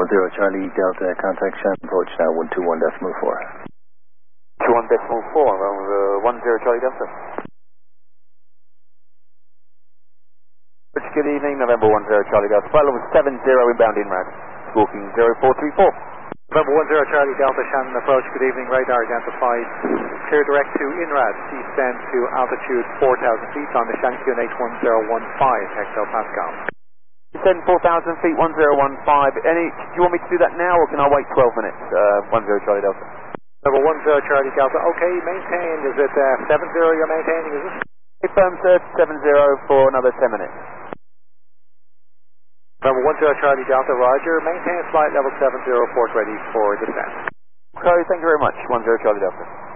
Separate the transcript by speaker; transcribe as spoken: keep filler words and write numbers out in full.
Speaker 1: one zero Charlie Delta, contact Shannon approach now one two one decimal four.
Speaker 2: two one decimal four, uh, one zero Charlie Delta. Good evening, November one zero Charlie Delta, flight level seven zero inbound in rad, squawking zero four three four.
Speaker 3: November one zero Charlie Delta, Shannon approach, good evening, radar identified, clear direct to INRAD, descend to altitude four thousand feet on the Shannon Q N H one zero one five, hectopascal.
Speaker 2: Descend four thousand feet, one zero one five, any, do you want me to do that now or can I wait twelve minutes, uh, one zero Charlie Delta?
Speaker 3: November one zero Charlie Delta, okay, maintain, is it uh, seven zero you're maintaining, is it?
Speaker 2: Confirm sir, seven zero for another ten minutes.
Speaker 3: November one zero Charlie Delta, roger, maintain flight level seven zero, port ready for descent.
Speaker 2: Okay, thank you very much, one zero Charlie Delta.